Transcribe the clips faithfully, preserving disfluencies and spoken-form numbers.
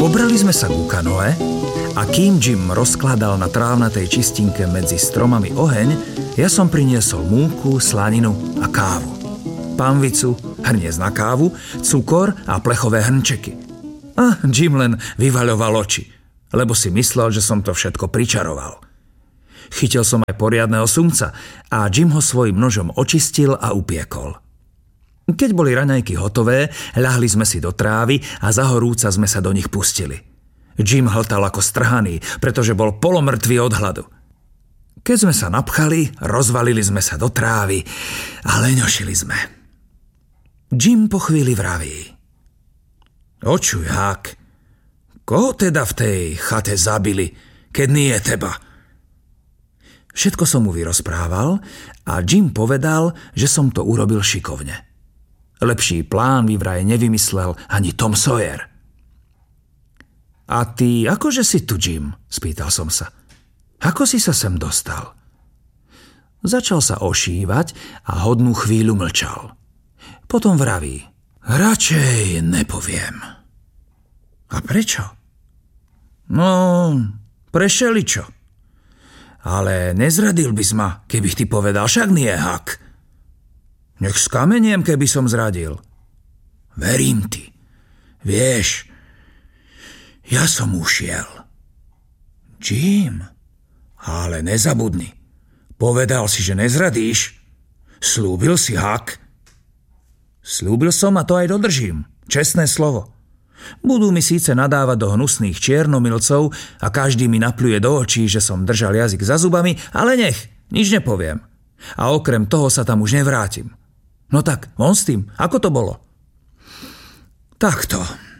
Pobrali sme sa ku kanoe a kým Jim rozkladal na trávnatej čistinke medzi stromami oheň, ja som priniesol múku, slaninu a kávu. Panvicu, hrniec na kávu, cukor a plechové hrnčeky. A Jim len vyvaľoval oči, lebo si myslel, že som to všetko pričaroval. Chytil som aj poriadneho sumca a Jim ho svojím nožom očistil a upiekol. Keď boli raňajky hotové, ľahli sme si do trávy a za horúca sme sa do nich pustili. Jim hltal ako strhaný, pretože bol polomrtvý od hladu. Keď sme sa napchali, rozvalili sme sa do trávy a leňošili sme. Jim po chvíli vraví: Očuj, Hák, koho teda v tej chate zabili, keď nie teba? Všetko som mu vyrozprával a Jim povedal, že som to urobil šikovne. Lepší plán mi vraj nevymyslel ani Tom Sawyer. A ty, akože si tu, Jim? Spýtal som sa. Ako si sa sem dostal? Začal sa ošívať a hodnú chvíľu mlčal. Potom vraví: Radšej nepoviem. A prečo? No, pre šeličo. Ale nezradil by ma, keby ti povedal, však nie, Hák. Nech skameniem, keby som zradil. Verím ti. Vieš, ja som ušiel. Jim, ale nezabudni. Povedal si, že nezradíš. Slúbil si, Hák. Slúbil som a to aj dodržím. Čestné slovo. Budú mi síce nadávať do hnusných čiernomilcov a každý mi napľuje do očí, že som držal jazyk za zubami, ale nech, nič nepoviem. A okrem toho sa tam už nevrátim. No tak, von s tým, ako to bolo? Takto.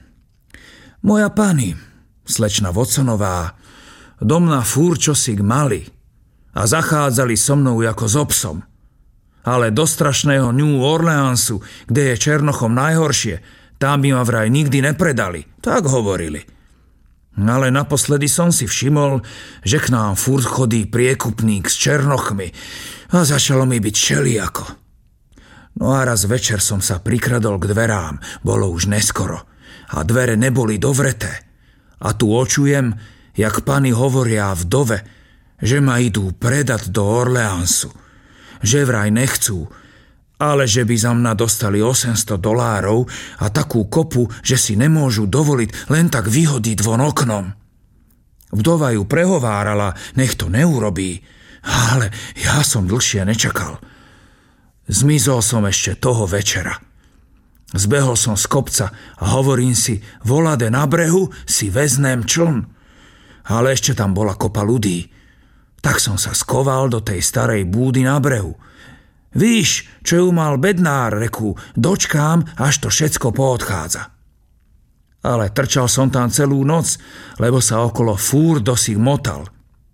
Moja pani, slečna Watsonová, dom na fúr čosi mali a zachádzali so mnou ako s obsom. Ale do strašného New Orleansu, kde je Černochom najhoršie, tam by ma vraj nikdy nepredali, tak hovorili. Ale naposledy som si všimol, že k nám furt chodí priekupník s Černochmi a začalo mi byť všelijako. No a raz večer som sa prikradol k dverám, bolo už neskoro a dvere neboli dovreté. A tu očujem, jak pani hovoria vdove, že ma idú predať do Orleansu, že vraj nechcú, ale že by za mňa dostali osemsto dolárov a takú kopu, že si nemôžu dovoliť len tak vyhodiť von oknom. Vdova ju prehovárala, nech to neurobí, ale ja som dlhšie nečakal. Zmizol som ešte toho večera. Zbehol som z kopca a hovorím si, volade na brehu si veznem čln. Ale ešte tam bola kopa ľudí. Tak som sa skoval do tej starej búdy na brehu. Víš, čo ju mal bednár, reku, dočkám, až to všetko poodchádza. Ale trčal som tam celú noc, lebo sa okolo fúr dosih motal.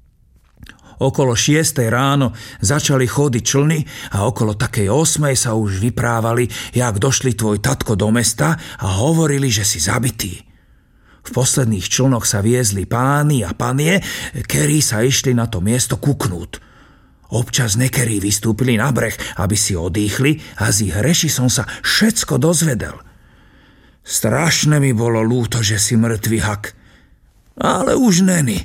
Okolo šiestej ráno začali chodiť člny a okolo takej osmej sa už vyprávali, jak došli tvoj tatko do mesta a hovorili, že si zabitý. V posledných člnoch sa viezli páni a panie, ktorí sa išli na to miesto kuknúť. Občas nekerí vystúpili na breh, aby si odýchli a z ich reši som sa všetko dozvedel. Strašne mi bolo ľúto, že si mŕtvy, Hak. Ale už neni.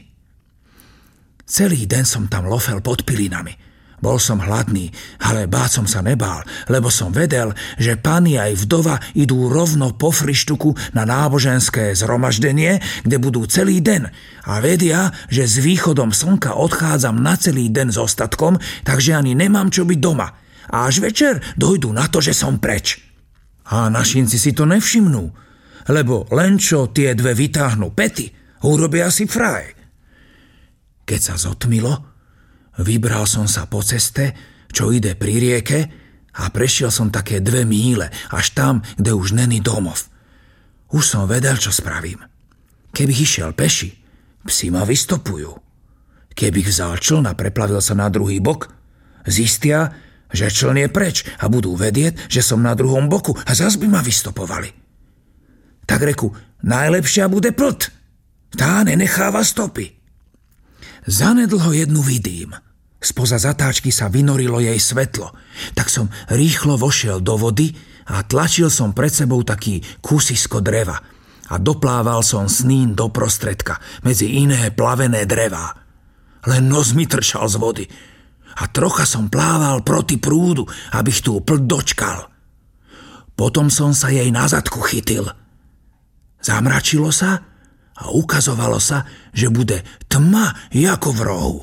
Celý deň som tam lofel pod pilinami. Bol som hladný, ale báť som sa nebál, lebo som vedel, že pani aj vdova idú rovno po Frištuku na náboženské zhromaždenie, kde budú celý deň a vedia, že s východom slnka odchádzam na celý deň s ostatkom, takže ani nemám čo byť doma. A až večer dojdú na to, že som preč. A našinci si to nevšimnú, lebo len čo tie dve vytáhnú pety, urobia si fraj. Keď sa zotmilo, vybral som sa po ceste, čo ide pri rieke a prešiel som také dve míle, až tam, kde už není domov. Už som vedel, čo spravím. Keby išiel peši, psi ma vystopujú. Keby vzal čln a preplavil sa na druhý bok, zistia, že čln je preč a budú vedieť, že som na druhom boku a zas by ma vystopovali. Tak reku, najlepšia bude plot. Tá nenecháva stopy. Zanedlho jednu vidím. Spoza zatáčky sa vynorilo jej svetlo, tak som rýchlo vošiel do vody a tlačil som pred sebou taký kúsisko dreva. a doplával som s ním do prostredka, medzi iné plavené drevá. Len nos mi trčal z vody a trocha som plával proti prúdu, abych tú plť dočkal. Potom som sa jej na zadku chytil. Zamračilo sa a ukazovalo sa, že bude tma ako v rohu.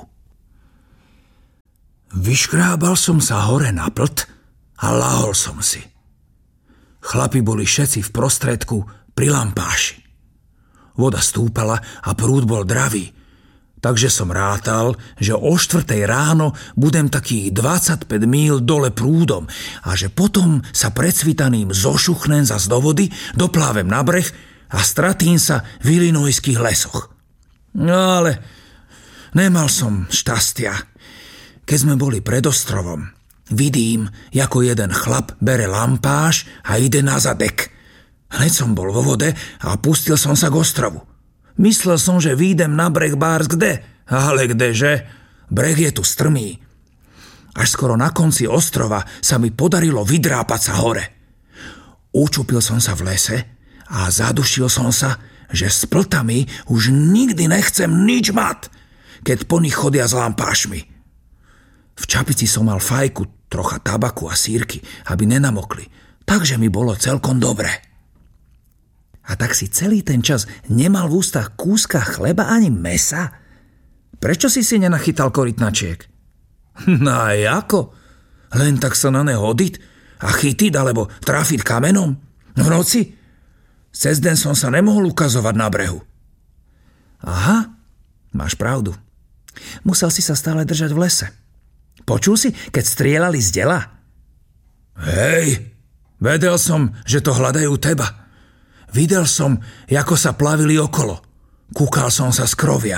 Vyškrábal som sa hore na plť a lahol som si. Chlapi boli všetci v prostredku pri lampáši. Voda stúpala a prúd bol dravý, takže som rátal, že o štvrtej ráno budem takých dvadsaťpäť míľ dole prúdom a že potom sa predsvitaným zošuchnem zas do vody, doplávem na breh a stratím sa v Illinoiských lesoch. No ale nemal som šťastia. Keď sme boli pred ostrovom, vidím, ako jeden chlap bere lampáš a ide na zadek. Hneď som bol vo vode a pustil som sa k ostrovu. Myslel som, že výjdem na breh bárs kde, ale kdeže? Breh je tu strmý. Až skoro na konci ostrova sa mi podarilo vydrápať sa hore. Učupil som sa v lese a zadušil som sa, že s pltami už nikdy nechcem nič mať, keď po nich chodia s lampášmi. V čapici som mal fajku, trocha tabaku a sírky, aby nenamokli, takže mi bolo celkom dobre. A tak si celý ten čas nemal v ústach kúska chleba ani mesa? Prečo si si nenachytal korytnačiek? No a ako? Len tak sa na ne hodiť a chytiť alebo trafiť kamenom? V noci? Cez deň som sa nemohol ukazovať na brehu. Aha, máš pravdu. Musel si sa stále držať v lese. Počul si, keď strieľali z dela? Hej, vedel som, že to hľadajú teba. Videl som, ako sa plavili okolo. Kúkal som sa z krovia.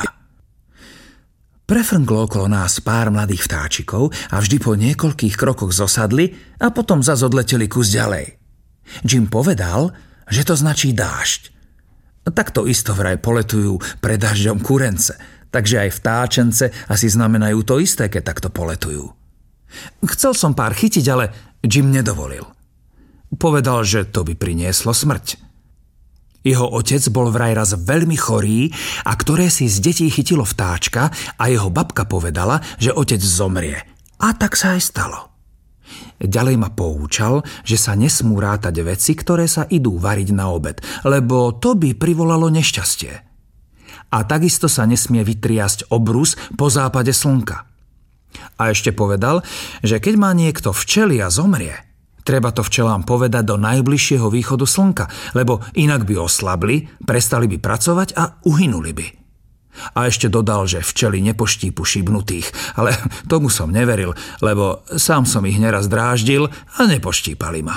Prefrnklo okolo nás pár mladých vtáčikov a vždy po niekoľkých krokoch zosadli a potom zas odleteli kus ďalej. Jim povedal, že to značí dážď. Takto isto vraj poletujú pred dažďom kurence, takže aj vtáčence asi znamenajú to isté, keď takto poletujú. Chcel som pár chytiť, ale Jim nedovolil. Povedal, že to by prinieslo smrť. Jeho otec bol vraj raz veľmi chorý a ktoré si z detí chytilo vtáčka a jeho babka povedala, že otec zomrie. A tak sa aj stalo. Ďalej ma poučal, že sa nesmú rátať veci, ktoré sa idú variť na obed, lebo to by privolalo nešťastie. A takisto sa nesmie vytriasť obrus po západe slnka. A ešte povedal, že keď má niekto včely a zomrie, treba to včelám povedať do najbližšieho východu slnka, lebo inak by oslabli, prestali by pracovať a uhynuli by. A ešte dodal, že včely nepoštípu šibnutých, ale tomu som neveril, lebo sám som ich neraz dráždil a nepoštípali ma.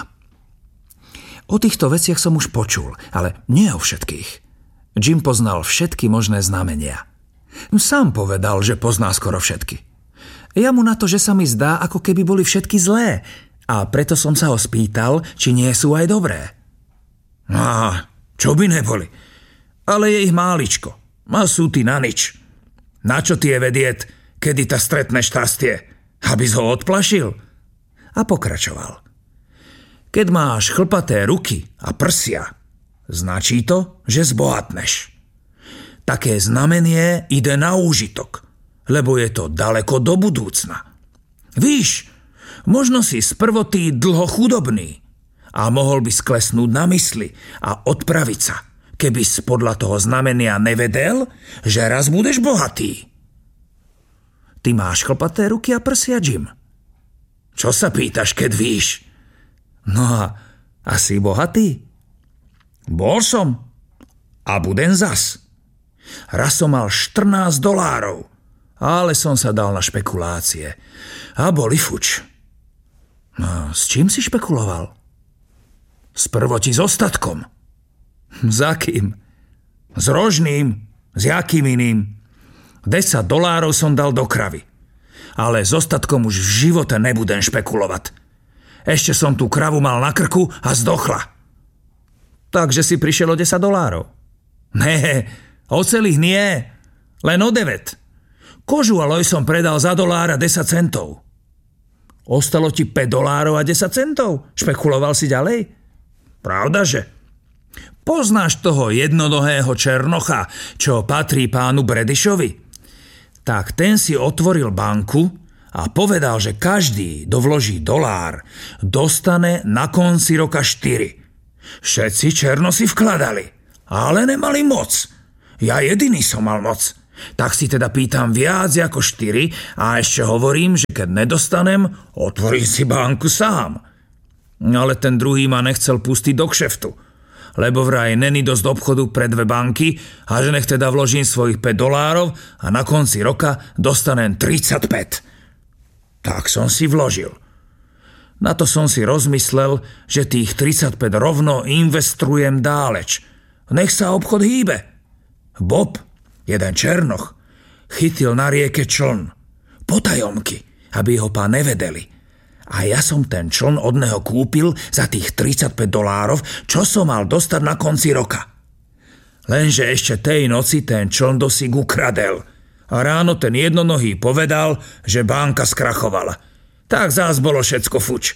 O týchto veciach som už počul, ale nie o všetkých. Jim poznal všetky možné znamenia. Sám povedal, že pozná skoro všetky. Ja mu na to, že sa mi zdá, ako keby boli všetky zlé, a preto som sa ho spýtal, či nie sú aj dobré. No, čo by neboli? Ale je ich máličko. A sú ty na nič. Na čo ti je vedieť, kedy ta stretne šťastie? Aby ho odplašil? A pokračoval. Keď máš chlpaté ruky a prsia, značí to, že zbohatneš. Také znamenie ide na úžitok, lebo je to daleko do budúcna. Víš, možno si sprvotý dlho chudobný a mohol by sklesnúť na mysli a odpraviť sa, keby si podľa toho znamenia nevedel, že raz budeš bohatý. Ty máš chlpaté ruky a prsia, Jim. Čo sa pýtaš, keď víš? No a asi bohatý? Bol som a budem zas. Raz som mal štrnásť dolárov, ale som sa dal na špekulácie a boli fuč. No, s čím si špekuloval? S prvoti s ostatkom. Za kým? S rožným? S jakým iným? desať dolárov som dal do kravy. Ale s ostatkom už v živote nebudem špekulovať. Ešte som tú kravu mal na krku a zdochla. Takže si prišiel o desať dolárov? Ne, o celých nie. Len o deväť. Kožu a loj som predal za dolár a desať centov. Ostalo ti päť dolárov a desať centov? Špekuloval si ďalej? Pravdaže? Poznáš toho jednonohého černocha, čo patrí pánu Bredišovi? Tak ten si otvoril banku a povedal, že každý, kto vloží dolár, dostane na konci roka štyri. Všetci černosi vkladali, ale nemali moc. Ja jediný som mal moc. Tak si teda pýtam viac ako štyri a ešte hovorím, že keď nedostanem, otvorím si banku sám. Ale ten druhý ma nechcel pustiť do kšeftu, lebo vraj není dosť obchodu pre dve banky a že nech teda vložím svojich päť dolárov a na konci roka dostanem tridsaťpäť. Tak som si vložil. Na to som si rozmyslel, že tých tridsaťpäť rovno investujem dáleč. Nech sa obchod hýbe. Bob, jeden černoch, chytil na rieke čln. Potajomky, aby ho pán nevedeli. A ja som ten čln od neho kúpil za tých tridsaťpäť dolárov, čo som mal dostať na konci roka. Lenže ešte tej noci ten čln dosík ukradel. A ráno ten jednonohý povedal, že banka skrachovala. Tak zás bolo všetko fuč.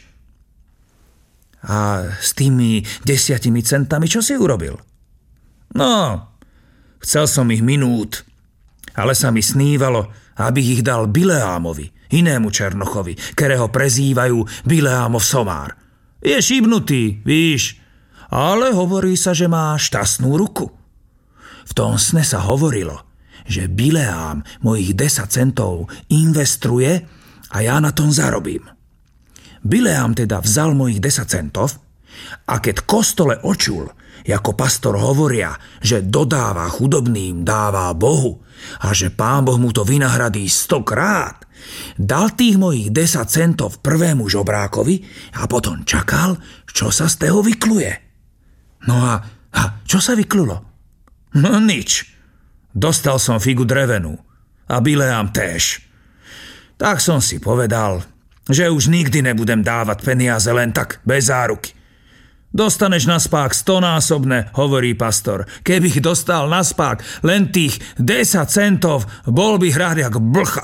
A s tými desiatimi centami čo si urobil? No, chcel som ich minút, ale sa mi snívalo, aby ich dal Bileámovi, inému černochovi, ktorého prezývajú Bileámov somár. Je šibnutý, víš, ale hovorí sa, že má šťastnú ruku. V tom sne sa hovorilo, že Bileám mojich desať centov investuje a ja na tom zarobím. Bileám teda vzal mojich desať centov a keď kostole očul, ako pastor hovoria, že dodáva chudobným, dáva Bohu a že Pán Boh mu to vynahradí stokrát, dal tých mojich desať centov prvému žobrákovi a potom čakal, čo sa z toho vykluje. No a, a čo sa vyklulo? No nič. Dostal som figu drevenú a Bileám též. Tak som si povedal, že už nikdy nebudem dávať peniaze len tak, bez záruky. Dostaneš naspák stonásobne, hovorí pastor. Keby ich dostal naspák len tých desať centov, bol by hrať jak blcha.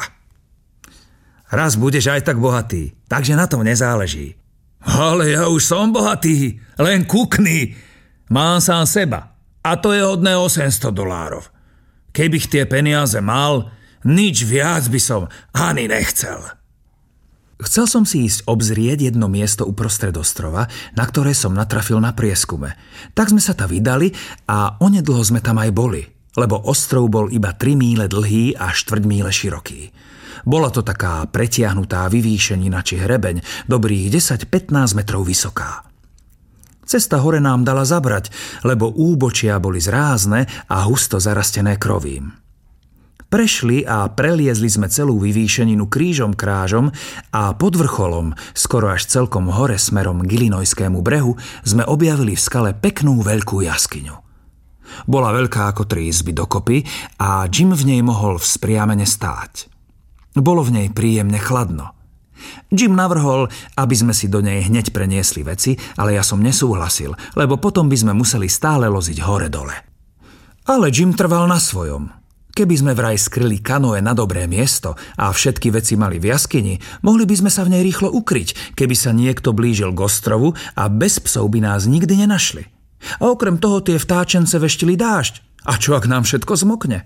Raz budeš aj tak bohatý, takže na tom nezáleží. Ale ja už som bohatý, len kukni. Mám sám seba a to je hodné osemsto dolárov. Keby tie peniaze mal, nič viac by som ani nechcel. Chcel som si ísť obzrieť jedno miesto uprostred ostrova, na ktoré som natrafil na prieskume. Tak sme sa tam vydali a onedlho sme tam aj boli, lebo ostrov bol iba tri míle dlhý a štvrť míle široký. Bola to taká pretiahnutá vyvýšenina či hrebeň, dobrých desať pätnásť metrov vysoká. Cesta hore nám dala zabrať, lebo úbočia boli zrázne a husto zarastené krovím. Prešli a preliezli sme celú vyvýšeninu krížom krážom a pod vrcholom, skoro až celkom hore smerom k Illinoiskému brehu, sme objavili v skale peknú veľkú jaskyňu. Bola veľká ako tri izby dokopy a Jim v nej mohol vzpriamene stáť. Bolo v nej príjemne chladno. Jim navrhol, aby sme si do nej hneď preniesli veci, ale ja som nesúhlasil, lebo potom by sme museli stále loziť hore-dole. Ale Jim trval na svojom. Keby sme vraj skryli kanoe na dobré miesto a všetky veci mali v jaskyni, mohli by sme sa v nej rýchlo ukryť, keby sa niekto blížil k ostrovu a bez psov by nás nikdy nenašli. A okrem toho tie vtáčence veštili dážď. A čo ak nám všetko zmokne?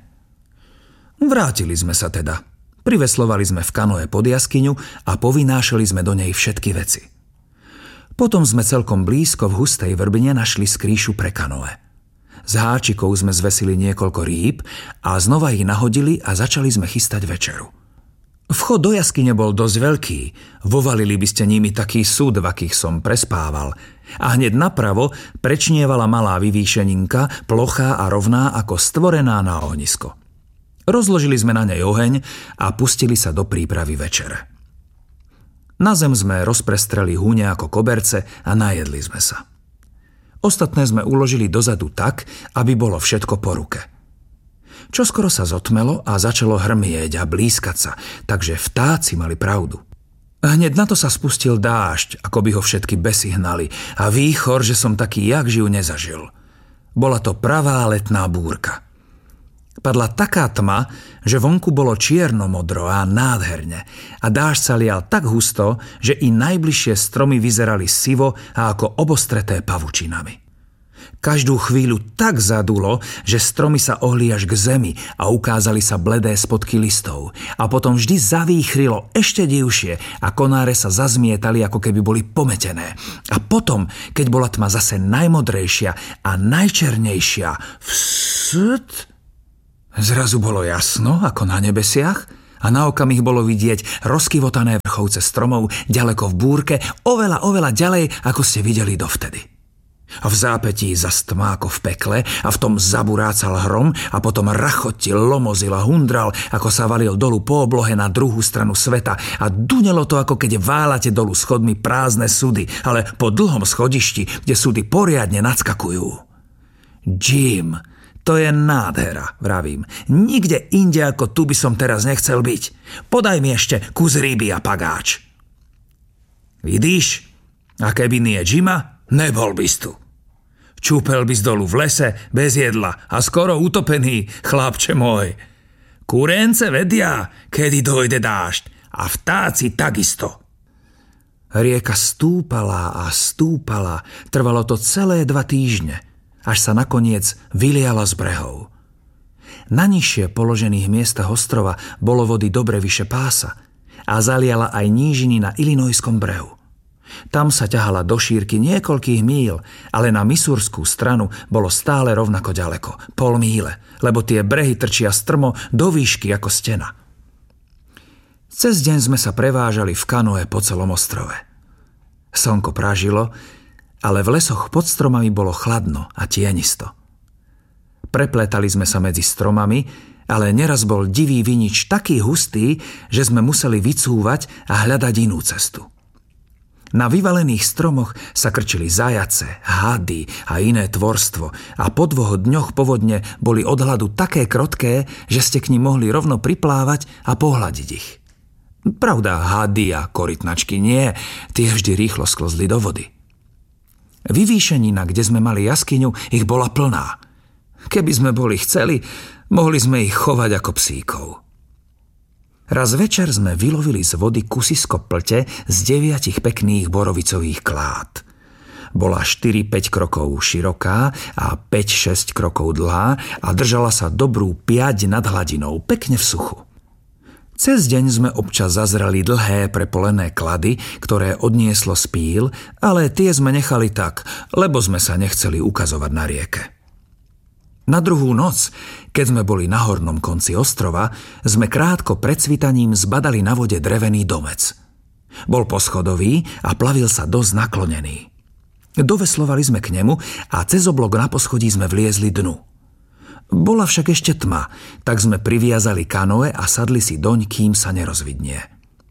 Vrátili sme sa teda. Priveslovali sme v kanoe pod jaskyňu a povynášali sme do nej všetky veci. Potom sme celkom blízko v hustej vrbine našli skrýšu pre kanoe. Z háčikov sme zvesili niekoľko rýb a znova ich nahodili a začali sme chystať večeru. Vchod do jaskyne bol dosť veľký, vovalili by ste nimi taký súd, v akých som prespával. A hneď napravo prečnievala malá vyvýšeninka, plochá a rovná ako stvorená na ohnisko. Rozložili sme na nej oheň a pustili sa do prípravy večere. Na zem sme rozprestreli húne ako koberce a najedli sme sa. Ostatné sme uložili dozadu tak, aby bolo všetko po ruke. Čoskoro sa zotmelo a začalo hrmieť a blízkať sa, takže vtáci mali pravdu. Hneď na to sa spustil dážď, ako by ho všetky besy hnali a výchor, že som taký jak živ nezažil. Bola to pravá letná búrka. Padla taká tma, že vonku bolo čierno-modro a nádherne a dážď sa lial tak husto, že i najbližšie stromy vyzerali sivo a ako obostreté pavučinami. Každú chvíľu tak zadulo, že stromy sa ohli až k zemi a ukázali sa bledé spodky listov. A potom vždy zavýchrilo ešte divšie a konáre sa zazmietali, ako keby boli pometené. A potom, keď bola tma zase najmodrejšia a najčernejšia, vsd, zrazu bolo jasno, ako na nebesiach, a na okamih bolo vidieť rozkyvotané vrchovce stromov ďaleko v búrke, oveľa, oveľa ďalej, ako ste videli dovtedy. A v zápätí zas tma ako v pekle a v tom zaburácal hrom a potom rachotil, lomozil a hundral, ako sa valil dolu po oblohe na druhú stranu sveta a dunelo to, ako keď válate dolu schodmi prázdne sudy, ale po dlhom schodišti, kde sudy poriadne nadskakujú. Jim, to je nádhera, vravím. Nikde inde ako tu by som teraz nechcel byť. Podaj mi ešte kus ryby a pagáč. Vidíš? A keby nie Jima, nebol by tu. Čúpel by z dolu v lese, bez jedla a skoro utopený, chlapče môj. Kurence vedia, kedy dojde dážď a vtáci takisto. Rieka stúpala a stúpala, trvalo to celé dva týždne, až sa nakoniec vyliala z brehov. Na nižšie položených miestach ostrova bolo vody dobre vyše pása a zaliala aj nížiny na Illinoiskom brehu. Tam sa ťahala do šírky niekoľkých míl, ale na misúrskú stranu bolo stále rovnako ďaleko, pol míle, lebo tie brehy trčia strmo do výšky ako stena. Cez deň sme sa prevážali v kanoe po celom ostrove. Slnko pražilo, ale v lesoch pod stromami bolo chladno a tienisto. Prepletali sme sa medzi stromami, ale neraz bol divý vinič taký hustý, že sme museli vycúvať a hľadať inú cestu. Na vyvalených stromoch sa krčili zajace, hady a iné tvorstvo a po dvoch dňoch povodne boli od hladu také krotké, že ste k nim mohli rovno priplávať a pohľadiť ich. Pravda, hady a korytnačky nie, tie vždy rýchlo sklzli do vody. Vyvýšenina, kde sme mali jaskyňu, ich bola plná. Keby sme boli chceli, mohli sme ich chovať ako psíkov. Raz večer sme vylovili z vody kusisko plte z deviatich pekných borovicových klád. Bola štyri päť krokov široká a päť šesť krokov dlhá a držala sa dobrú piať nad hladinou, pekne v suchu. Cez deň sme občas zazreli dlhé prepolené klady, ktoré odnieslo z píl, ale tie sme nechali tak, lebo sme sa nechceli ukazovať na rieke. Na druhú noc, keď sme boli na hornom konci ostrova, sme krátko pred svitaním zbadali na vode drevený domec. Bol poschodový a plavil sa dosť naklonený. Doveslovali sme k nemu a cez oblok na poschodí sme vliezli dnu. Bola však ešte tma, tak sme priviazali kanoe a sadli si doň, kým sa nerozvidnie.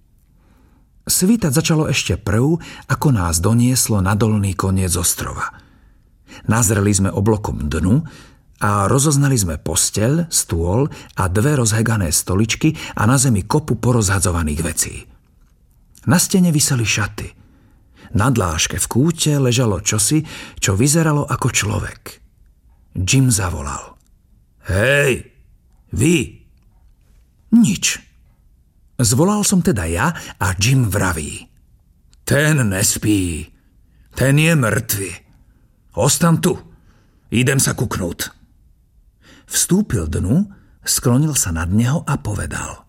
Svítať začalo ešte prv, ako nás donieslo na dolný koniec ostrova. Nazreli sme oblokom dnu a rozoznali sme posteľ, stôl a dve rozhegané stoličky a na zemi kopu porozhadzovaných vecí. Na stene viseli šaty. Na dláške v kúte ležalo čosi, čo vyzeralo ako človek. Jim zavolal. Hej, vy! Nič. Zvolal som teda ja a Jim vraví. Ten nespí. Ten je mŕtvy. Ostan tu. Idem sa kuknúť. Vstúpil dnu, sklonil sa nad neho a povedal.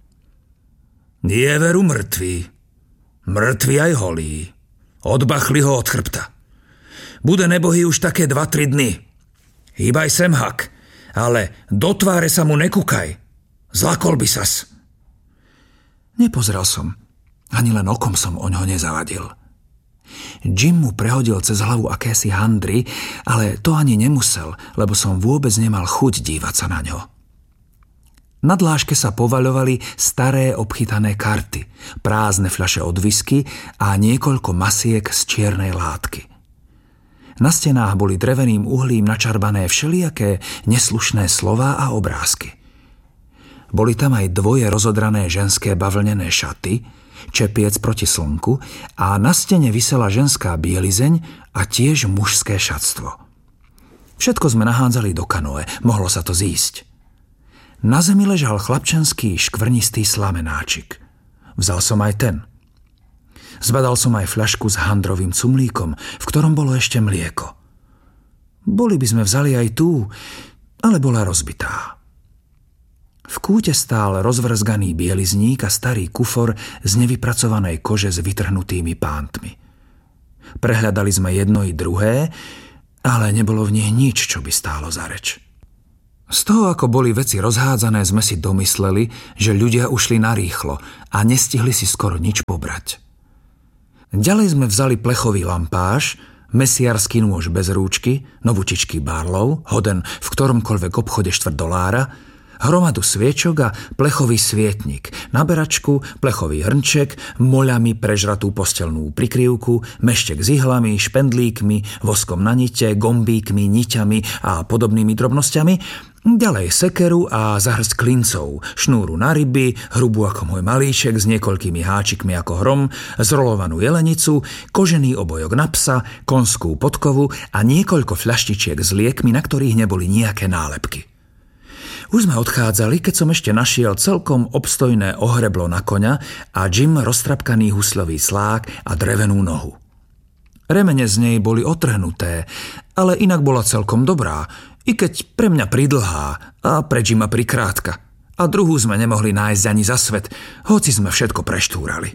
Je veru mŕtvý. Mŕtvý aj holý. Odbachli ho od chrbta. Bude nebohý už také dva tri dny. Hýbaj sem, hak, ale do tváre sa mu nekúkaj. Zlakol by sas. Nepozrel som. Ani len okom som oňho nezavadil. Jim mu prehodil cez hlavu akési handry, ale to ani nemusel, lebo som vôbec nemal chuť dívať sa na ňo. Na dláške sa povaľovali staré obchytané karty, prázdne fľaše od whisky a niekoľko masiek z čiernej látky. Na stenách boli dreveným uhlím načarbané všelijaké neslušné slová a obrázky. Boli tam aj dvoje rozodrané ženské bavlnené šaty, čepiec proti slnku a na stene visela ženská bielizeň a tiež mužské šatstvo. Všetko sme nahádzali do kanoe, mohlo sa to zísť. Na zemi ležal chlapčenský škvrnistý slamenáčik. Vzal som aj ten. Zbadal som aj fľašku s handrovým cumlíkom, v ktorom bolo ešte mlieko. Boli by sme vzali aj tú, ale bola rozbitá. V kúte stál rozvrzganý bielizník a starý kufor z nevypracovanej kože s vytrhnutými pántmi. Prehľadali sme jedno i druhé, ale nebolo v nich nič, čo by stálo za reč. Z toho, ako boli veci rozhádzané, sme si domysleli, že ľudia ušli narýchlo a nestihli si skoro nič pobrať. Ďalej sme vzali plechový lampáš, mesiarsky nôž bez rúčky, novučičký Barlow, hoden v ktoromkoľvek obchode štvrť dolára, hromadu sviečok a plechový svietnik, naberačku, plechový hrnček, moľami prežratú posteľnú prikryvku, meštek s ihlami, špendlíkmi, voskom na nite, gombíkmi, niťami a podobnými drobnosťami, ďalej sekeru a zahrst klincov, šnúru na ryby, hrubú ako môj malíček s niekoľkými háčikmi ako hrom, zrolovanú jelenicu, kožený obojok na psa, konskú podkovu a niekoľko fľaštičiek s liekmi, na ktorých neboli nejaké nálepky. Už sme odchádzali, keď som ešte našiel celkom obstojné ohreblo na koňa a Jim roztrapkaný husľový slák a drevenú nohu. Remene z nej boli otrhnuté, ale inak bola celkom dobrá, i keď pre mňa pridlhá a pre Jima prikrátka. A druhú sme nemohli nájsť ani za svet, hoci sme všetko preštúrali.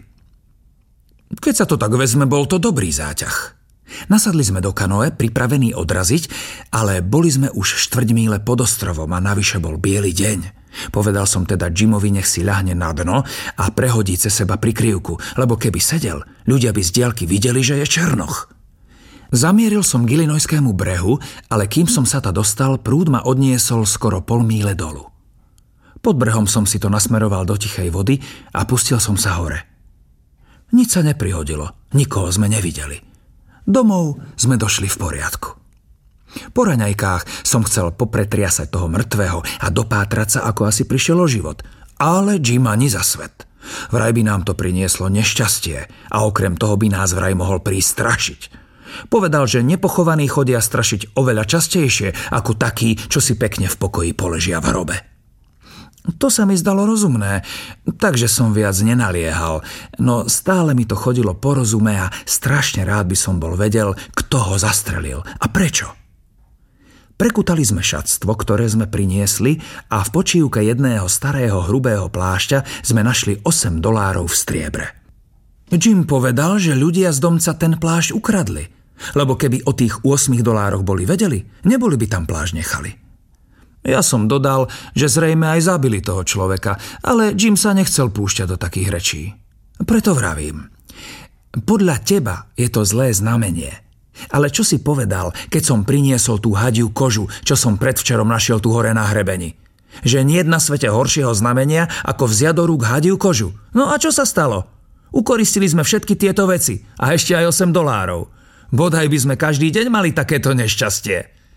Keď sa to tak vezme, bol to dobrý záťah. Nasadli sme do kanoe, pripravení odraziť, ale boli sme už štvrť míle pod ostrovom a navyše bol biely deň. Povedal som teda Jimovi, nech si ľahne na dno a prehodí cez seba prikryvku, lebo keby sedel, ľudia by z diaľky videli, že je černoch. Zamieril som k Illinoiskému brehu, ale kým som sa ta dostal, prúd ma odniesol skoro pol míle dolu. Pod brehom som si to nasmeroval do tichej vody a pustil som sa hore. Nič sa neprihodilo, nikoho sme nevideli. Domov sme došli v poriadku. Po raňajkách som chcel popretriasať toho mŕtvého a dopátrať sa, ako asi prišiel o život. Ale Jim ani za svet. Vraj by nám to prinieslo nešťastie a okrem toho by nás vraj mohol prísť strašiť. Povedal, že nepochovaní chodia strašiť oveľa častejšie ako takí, čo si pekne v pokoji poležia v hrobe. To sa mi zdalo rozumné, takže som viac nenaliehal, no stále mi to chodilo po rozume a strašne rád by som bol vedel, kto ho zastrelil a prečo. Prekutali sme šatstvo, ktoré sme priniesli a v počívke jedného starého hrubého plášťa sme našli osem dolárov v striebre. Jim povedal, že ľudia z domca ten plášť ukradli, lebo keby o tých ôsmich dolároch boli vedeli, neboli by tam plášť nechali. Ja som dodal, že zrejme aj zabili toho človeka, ale Jim sa nechcel púšťať do takých rečí. Preto vravím. Podľa teba je to zlé znamenie. Ale čo si povedal, keď som priniesol tú hadiu kožu, čo som predvčerom našiel tu hore na hrebeni? Že niet na svete horšieho znamenia, ako vziať do rúk hadiu kožu. No a čo sa stalo? Ukoristili sme všetky tieto veci a ešte aj osem dolárov. Bodaj by sme každý deň mali takéto nešťastie.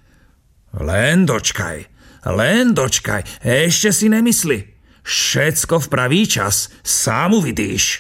Len dočkaj. Len dočkaj, ešte si nemysli. Všetko v pravý čas, sám uvidíš.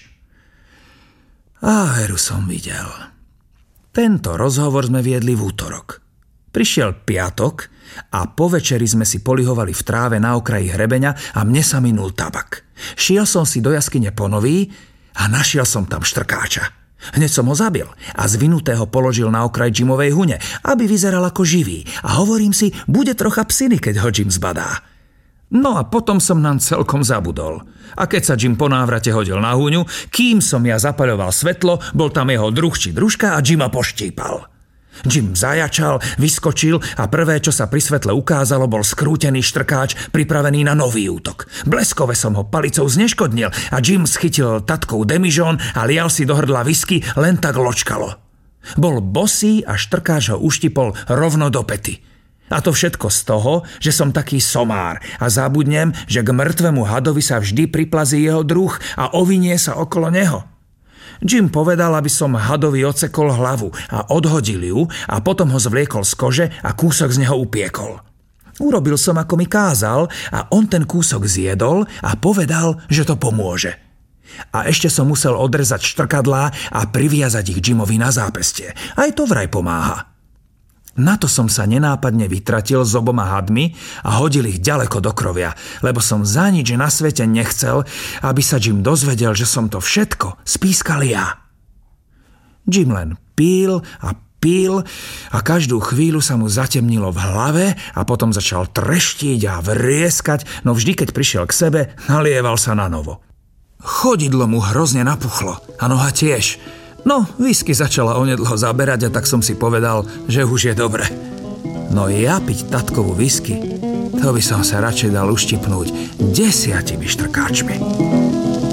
A veru som videl. Tento rozhovor sme viedli v útorok. Prišiel piatok a po večeri sme si polihovali v tráve na okraji hrebeňa a mne sa minul tabak. Šiel som si do jaskyne po nový a našiel som tam štrkáča. Hneď som ho zabil a zvinutého položil na okraj Jimovej hune, aby vyzeral ako živý. A hovorím si, bude trocha psiny, keď ho Jim zbadá. No a potom som nám celkom zabudol. A keď sa Jim po návrate hodil na huňu, kým som ja zapaľoval svetlo, bol tam jeho druh či družka a Jima poštípal. Jim zajačal, vyskočil a prvé, čo sa pri svetle ukázalo, bol skrútený štrkáč pripravený na nový útok. Bleskove som ho palicou zneškodnil a Jim schytil tatkov demižón a lial si do hrdla whisky, len tak ločkalo. Bol bosý a štrkáč ho uštipol rovno do pety. A to všetko z toho, že som taký somár a zabudnem, že k mŕtvemu hadovi sa vždy priplazí jeho druh a ovinie sa okolo neho. Jim povedal, aby som hadovi odsekol hlavu a odhodil ju a potom ho zvliekol z kože a kúsok z neho upiekol. Urobil som, ako mi kázal a on ten kúsok zjedol a povedal, že to pomôže. A ešte som musel odrezať štrkadlá a priviazať ich Jimovi na zápestie. Aj to vraj pomáha. Na to som sa nenápadne vytratil s oboma hadmi a hodil ich ďaleko do krovia, lebo som za nič na svete nechcel, aby sa Jim dozvedel, že som to všetko spískal ja. Jim len pil a pil a každú chvíľu sa mu zatemnilo v hlave a potom začal treštiť a vrieskať, no vždy, keď prišiel k sebe, nalieval sa na novo. Chodidlo mu hrozne napuchlo a noha tiež. No, whisky začala onedlho zaberať a tak som si povedal, že už je dobre. No ja piť tatkovú whisky, to by som sa radšej dal uštipnúť desiatimi štrkáčmi.